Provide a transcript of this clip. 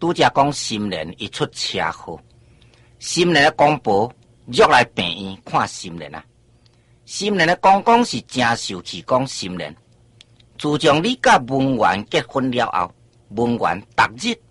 拄则讲心莲伊出车祸，心莲的公婆约来病院看心莲啊。心莲的公公是真受气，讲心莲。自从你甲文员结婚了后，文员逐日